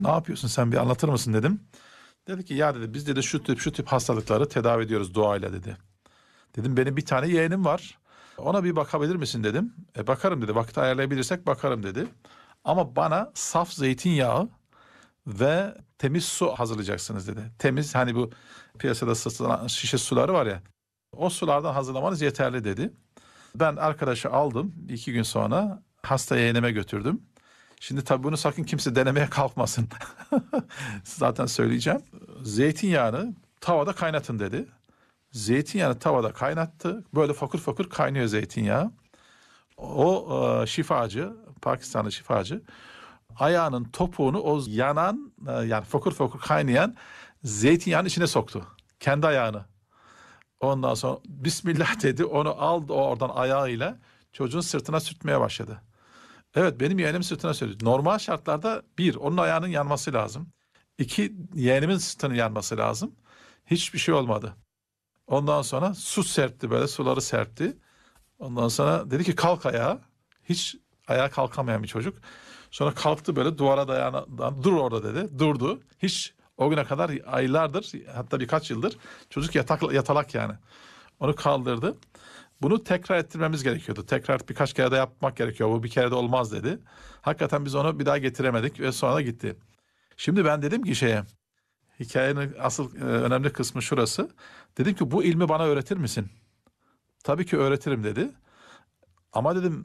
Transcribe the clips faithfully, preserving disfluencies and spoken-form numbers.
Ne yapıyorsun sen, bir anlatır mısın dedim. Dedi ki ya dedi biz dedi şu tip şu tip hastalıkları tedavi ediyoruz duayla dedi. Dedim benim bir tane yeğenim var. Ona bir bakabilir misin dedim. E bakarım dedi. Vakit ayarlayabilirsek bakarım dedi. Ama bana saf zeytinyağı ve temiz su hazırlayacaksınız dedi. Temiz, hani bu piyasada satılan şişe suları var ya. O sulardan hazırlamanız yeterli dedi. Ben arkadaşı aldım. iki gün sonra hasta yeğenime götürdüm. Şimdi tabii bunu sakın kimse denemeye kalkmasın. Zaten söyleyeceğim. Zeytinyağını tavada kaynatın dedi. Zeytinyağını tavada kaynattı. Böyle fokur fokur kaynıyor zeytinyağı. O e, şifacı, Pakistanlı şifacı, ayağının topuğunu o yanan, e, yani fokur fokur kaynayan zeytinyağının içine soktu. Kendi ayağını. Ondan sonra Bismillah dedi, onu aldı oradan ayağıyla çocuğun sırtına sürtmeye başladı. Evet, benim yeğenim sırtına sürdü. Normal şartlarda bir, onun ayağının yanması lazım. İki, yeğenimin sırtının yanması lazım. Hiçbir şey olmadı. Ondan sonra su serpti, böyle suları serpti. Ondan sonra dedi ki kalk ayağa. Hiç ayağa kalkamayan bir çocuk. Sonra kalktı, böyle duvara dayanan, dur orada dedi. Durdu. Hiç o güne kadar aylardır, hatta birkaç yıldır çocuk yatak, yatalak yani. Onu kaldırdı. Bunu tekrar ettirmemiz gerekiyordu. Tekrar birkaç kere de yapmak gerekiyor. Bu bir kere de olmaz dedi. Hakikaten biz onu bir daha getiremedik ve sonra da gitti. Şimdi ben dedim ki şeye, hikayenin asıl e, önemli kısmı şurası. Dedim ki bu ilmi bana öğretir misin? Tabii ki öğretirim dedi. Ama dedim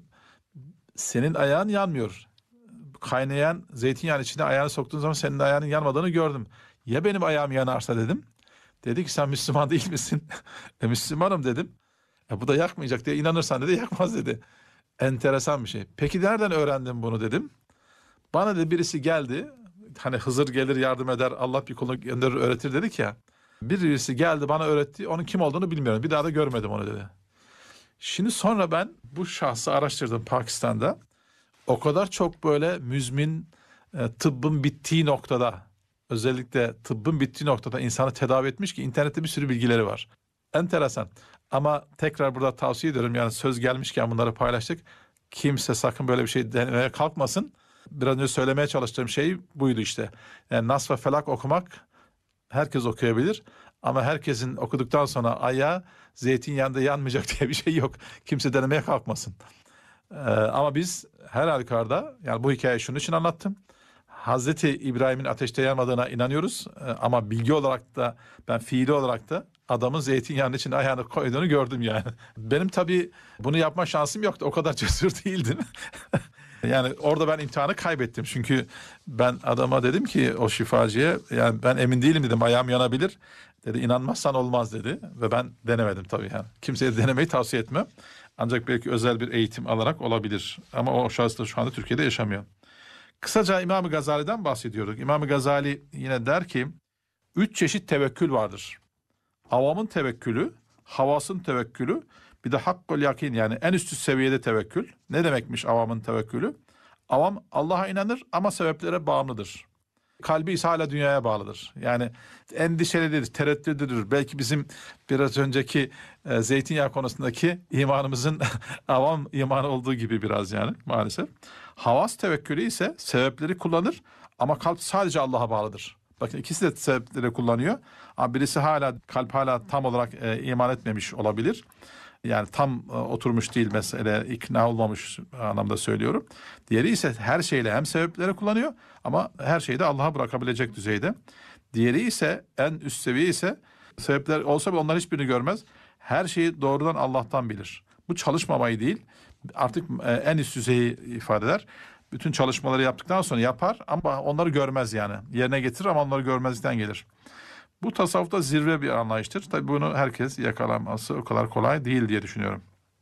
senin ayağın yanmıyor. Kaynayan zeytinyağının içine ayağını soktuğun zaman senin ayağının yanmadığını gördüm. Ya benim ayağım yanarsa dedim. Dedi ki sen Müslüman değil misin? e, Müslümanım dedim. E, bu da yakmayacak diye, inanırsan dedi yakmaz dedi. Enteresan bir şey. Peki nereden öğrendin bunu dedim. Bana da birisi geldi. Hani Hızır gelir yardım eder, Allah bir kulunu gönderir öğretir dedik ya. Birisi geldi bana öğretti. Onun kim olduğunu bilmiyorum. Bir daha da görmedim onu dedi. Şimdi sonra ben bu şahsı araştırdım Pakistan'da. O kadar çok böyle müzmin, e, tıbbın bittiği noktada, özellikle tıbbın bittiği noktada insanı tedavi etmiş ki internette bir sürü bilgileri var. Enteresan. Ama tekrar burada tavsiye ediyorum, yani söz gelmişken bunları paylaştık. Kimse sakın böyle bir şey denemeye kalkmasın. Biraz önce söylemeye çalıştığım şey buydu işte. Yani Nas ve Felak okumak herkes okuyabilir. Ama herkesin okuduktan sonra ayağı zeytinyağında yanmayacak diye bir şey yok. Kimse denemeye kalkmasın. Ee, ama biz her halükarda, yani bu hikayeyi şunun için anlattım. Hazreti İbrahim'in ateşte yanmadığına inanıyoruz. Ee, ama bilgi olarak da, ben fiili olarak da adamın zeytinyağının içine ayağını koyduğunu gördüm yani. Benim tabii bunu yapma şansım yoktu. O kadar cesur değildim. Yani orada ben imtihanı kaybettim. Çünkü ben adama dedim ki, o şifacıya, yani ben emin değilim dedim, ayağım yanabilir. Dedi inanmazsan olmaz dedi. Ve ben denemedim tabii yani. Kimseye denemeyi tavsiye etmem. Ancak belki özel bir eğitim alarak olabilir. Ama o şahıs da şu anda Türkiye'de yaşamıyor. Kısaca İmam-ı Gazali'den bahsediyorduk. İmam-ı Gazali yine der ki, üç çeşit tevekkül vardır. Avamın tevekkülü, havasın tevekkülü, bir de hakkul yakin, yani en üst seviyede tevekkül. Ne demekmiş avamın tevekkülü? Avam Allah'a inanır ama sebeplere bağımlıdır. Kalbi ise hala dünyaya bağlıdır. Yani endişelidir, tereddüdüdür. Belki bizim biraz önceki e, zeytinyağı konusundaki imanımızın avam imanı olduğu gibi biraz, yani maalesef. Havas tevekkülü ise sebepleri kullanır ama kalp sadece Allah'a bağlıdır. Bakın ikisi de sebepleri kullanıyor. Ama birisi hala, kalp hala tam olarak e, iman etmemiş olabilir. Yani tam e, oturmuş değil mesele, ikna olmamış anlamda söylüyorum. Diğeri ise her şeyle hem sebepleri kullanıyor ama her şeyi de Allah'a bırakabilecek düzeyde. Diğeri ise en üst seviye ise sebepler olsa bile onlar hiçbirini görmez. Her şeyi doğrudan Allah'tan bilir. Bu çalışmamayı değil, artık e, en üst düzeyi ifade eder. Bütün çalışmaları yaptıktan sonra yapar ama onları görmez yani. Yerine getirir ama onları görmezlikten gelir. Bu tasavvufta zirve bir anlayıştır. Tabii bunu herkes yakalaması o kadar kolay değil diye düşünüyorum.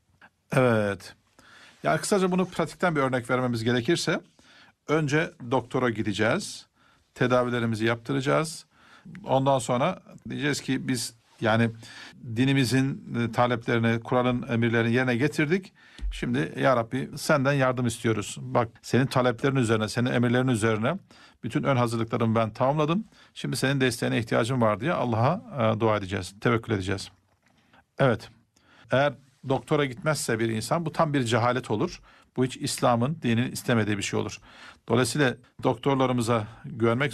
Evet. Yani kısaca bunu pratikten bir örnek vermemiz gerekirse, önce doktora gideceğiz. Tedavilerimizi yaptıracağız. Ondan sonra diyeceğiz ki biz yani dinimizin taleplerini, Kur'an'ın emirlerini yerine getirdik. Şimdi ya Rabbi senden yardım istiyoruz. Bak senin taleplerin üzerine, senin emirlerin üzerine bütün ön hazırlıklarımı ben tamamladım. Şimdi senin desteğine ihtiyacım var diye Allah'a e, dua edeceğiz, tevekkül edeceğiz. Evet, eğer doktora gitmezse bir insan, bu tam bir cehalet olur. Bu hiç İslam'ın, dinin istemediği bir şey olur. Dolayısıyla doktorlarımıza güvenmek